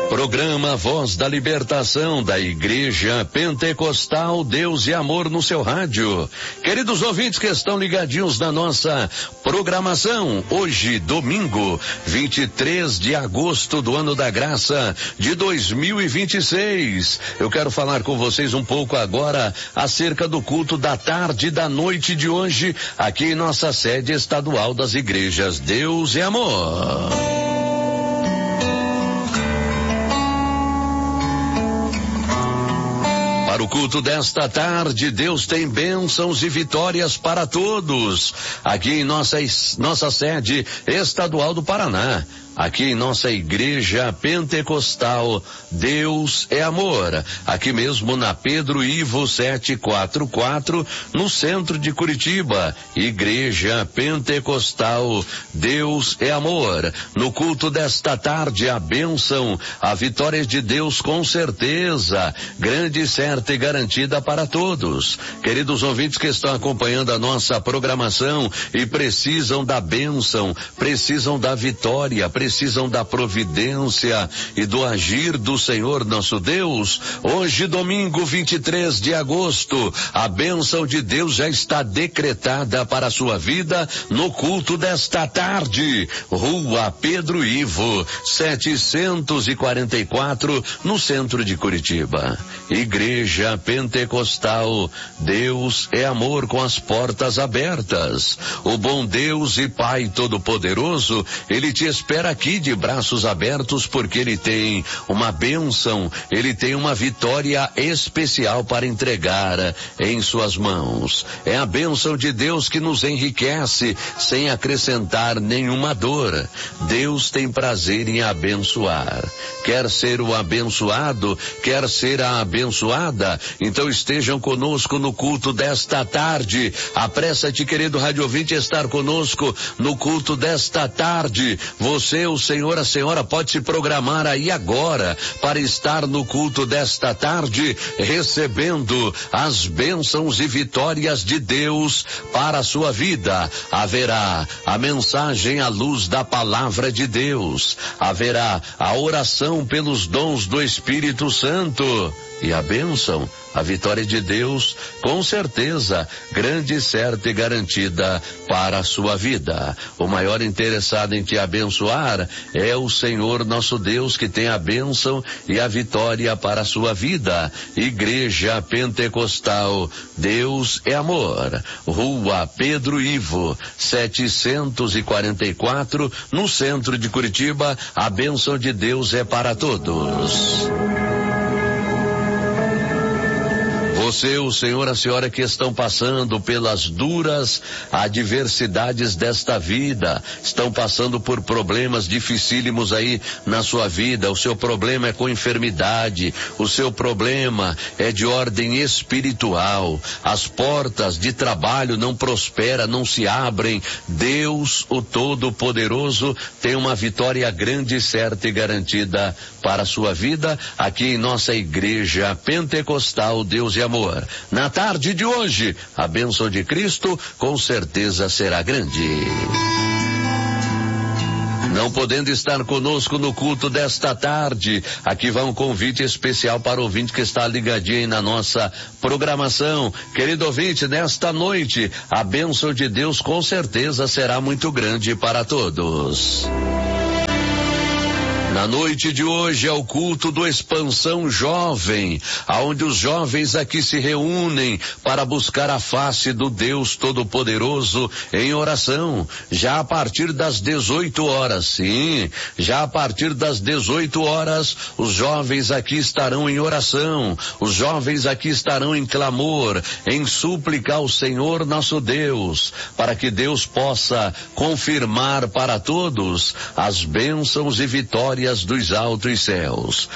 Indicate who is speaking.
Speaker 1: Programa Voz da Libertação da Igreja Pentecostal Deus e Amor no seu rádio. Queridos ouvintes que estão ligadinhos na nossa programação, hoje, domingo, 23 de agosto do ano da graça de 2026. Eu quero falar com vocês um pouco agora acerca do culto da tarde e da noite de hoje, aqui em nossa sede estadual das igrejas Deus e Amor. Para o culto desta tarde, Deus tem bênçãos e vitórias para todos. Aqui em nossa sede estadual do Paraná. Aqui em nossa igreja pentecostal, Deus é Amor. Aqui mesmo na Pedro Ivo 744, no centro de Curitiba. Igreja Pentecostal, Deus é Amor. No culto desta tarde, a bênção, a vitória de Deus com certeza, grande, certa e garantida para todos. Queridos ouvintes que estão acompanhando a nossa programação e precisam da bênção, precisam da vitória, precisam da providência e do agir do Senhor nosso Deus. Hoje, domingo 23 de agosto, a bênção de Deus já está decretada para a sua vida no culto desta tarde. Rua Pedro Ivo 744, no centro de Curitiba. Igreja Pentecostal, Deus é Amor, com as portas abertas. O bom Deus e Pai Todo-Poderoso, Ele te espera aqui de braços abertos, porque Ele tem uma bênção, Ele tem uma vitória especial para entregar em suas mãos. É a bênção de Deus que nos enriquece sem acrescentar nenhuma dor. Deus tem prazer em abençoar. Quer ser o abençoado? Quer ser a abençoada? Então estejam conosco no culto desta tarde. Apressa-te, querido rádio ouvinte, estar conosco no culto desta tarde. Você, o Senhor, a senhora pode se programar aí agora para estar no culto desta tarde, recebendo as bênçãos e vitórias de Deus para a sua vida. Haverá a mensagem à luz da palavra de Deus. Haverá a oração pelos dons do Espírito Santo. E a bênção, a vitória de Deus, com certeza, grande, certa e garantida para a sua vida. O maior interessado em te abençoar é o Senhor nosso Deus, que tem a bênção e a vitória para a sua vida. Igreja Pentecostal, Deus é Amor. Rua Pedro Ivo 744, no centro de Curitiba. A bênção de Deus é para todos. Você, o Senhor, a senhora que estão passando pelas duras adversidades desta vida, estão passando por problemas dificílimos aí na sua vida. O seu problema é com enfermidade, o seu problema é de ordem espiritual, as portas de trabalho não prosperam, não se abrem. Deus, o Todo-Poderoso, tem uma vitória grande, certa e garantida para a sua vida, aqui em nossa igreja pentecostal Deus e Amor. Na tarde de hoje, a bênção de Cristo com certeza será grande. Não podendo estar conosco no culto desta tarde, aqui vai um convite especial para o ouvinte que está ligadinho aí na nossa programação. Querido ouvinte, nesta noite, a bênção de Deus com certeza será muito grande para todos. Na noite de hoje é o culto do Expansão Jovem, aonde os jovens aqui se reúnem para buscar a face do Deus Todo-Poderoso em oração, já a partir das 18 horas, sim, já a partir das 18 horas, os jovens aqui estarão em oração, os jovens aqui estarão em clamor, em súplica ao Senhor nosso Deus, para que Deus possa confirmar para todos as bênçãos e vitórias dos altos céus.